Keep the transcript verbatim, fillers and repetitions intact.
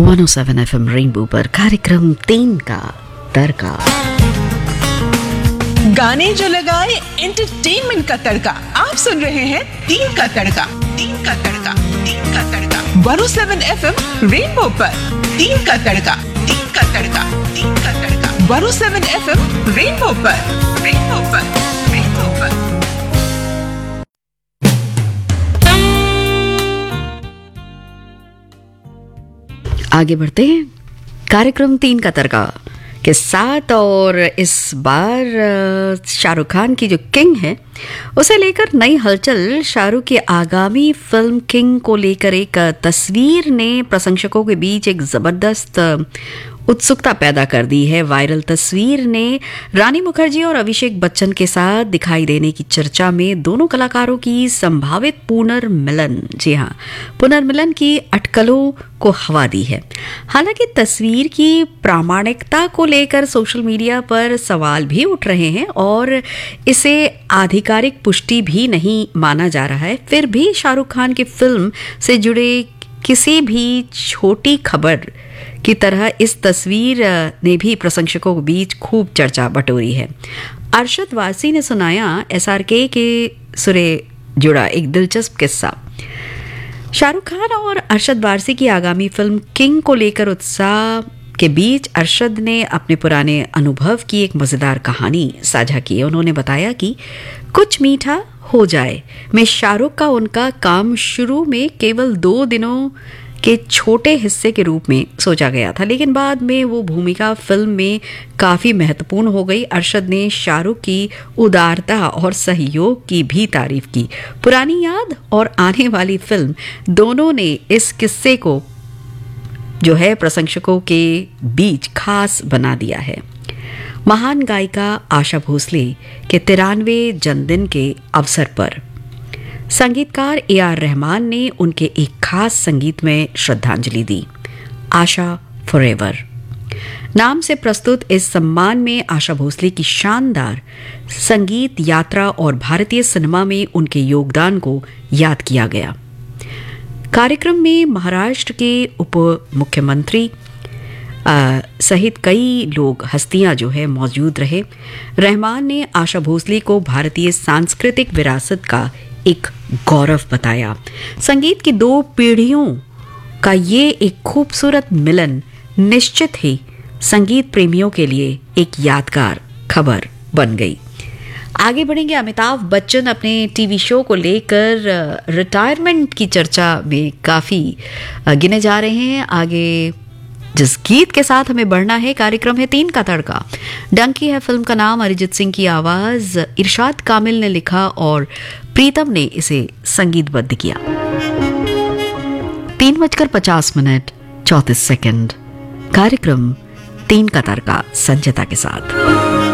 One O seven F M rainbow पर कार्यक्रम तीन का तड़का। गाने जो लगाए एंटरटेनमेंट का तड़का। आप सुन रहे हैं तीन का तड़का, तीन का तड़का, तीन का तड़का one O seven F M rainbow पर। तीन का तड़का, तीन का तड़का, तीन का तड़का one O seven F M rainbow पर, रेनबो पर, रेनबो पर। आगे बढ़ते हैं कार्यक्रम तीन का तड़का के साथ, और इस बार शाहरुख खान की जो किंग है उसे लेकर नई हलचल। शाहरुख की आगामी फिल्म किंग को लेकर एक तस्वीर ने प्रशंसकों के बीच एक जबरदस्त उत्सुकता पैदा कर दी है। वायरल तस्वीर ने रानी मुखर्जी और अभिषेक बच्चन के साथ दिखाई देने की चर्चा में दोनों कलाकारों की संभावित पुनर्मिलन, जी हाँ, पुनर्मिलन की अटकलों को हवा दी है। हालांकि तस्वीर की प्रामाणिकता को लेकर सोशल मीडिया पर सवाल भी उठ रहे हैं और इसे आधिकारिक पुष्टि भी नहीं माना जा रहा है। फिर भी शाहरुख खान की फिल्म से जुड़े किसी भी छोटी खबर की तरह इस तस्वीर ने भी प्रशंसकों के बीच खूब चर्चा बटोरी है। अरशद वारसी ने सुनाया एस आर के के सुरे जुड़ा एक दिलचस्प किस्सा। शाहरुख खान और अरशद वारसी की आगामी फिल्म किंग को लेकर उत्साह के बीच अरशद ने अपने पुराने अनुभव की एक मजेदार कहानी साझा की। उन्होंने बताया कि कुछ मीठा हो जाए में शाहरुख का उनका काम शुरू में केवल दो दिनों के छोटे हिस्से के रूप में सोचा गया था, लेकिन बाद में वो भूमिका फिल्म में काफ़ी महत्वपूर्ण हो गई। अरशद ने शाहरुख की उदारता और सहयोग की भी तारीफ की। पुरानी याद और आने वाली फिल्म दोनों ने इस किस्से को जो है प्रशंसकों के बीच खास बना दिया है। महान गायिका आशा भोसले के तिरानवे जन्मदिन के अवसर पर संगीतकार ए आर रहमान ने उनके एक खास संगीत में श्रद्धांजलि दी। आशा फॉरएवर नाम से प्रस्तुत इस सम्मान में आशा भोसले की शानदार संगीत यात्रा और भारतीय सिनेमा में उनके योगदान को याद किया गया। कार्यक्रम में महाराष्ट्र के उप मुख्यमंत्री सहित कई लोग, हस्तियां जो है मौजूद रहे। रहमान ने आशा भोसले को भारतीय सांस्कृतिक विरासत का एक गौरव बताया। संगीत की दो पीढ़ियों का ये एक खूबसूरत मिलन निश्चित ही संगीत प्रेमियों के लिए एक यादगार खबर बन गई। आगे बढ़ेंगे। अमिताभ बच्चन अपने टीवी शो को लेकर रिटायरमेंट की चर्चा में काफ़ी गिने जा रहे हैं। आगे जिस गीत के साथ हमें बढ़ना है, कार्यक्रम है तीन का तड़का। डंकी है फिल्म का नाम, अरिजीत सिंह की आवाज, इरशाद कामिल ने लिखा और प्रीतम ने इसे संगीतबद्ध किया। तीन बजकर पचास मिनट चौंतीस सेकंड। कार्यक्रम तीन का तड़का संजता के साथ।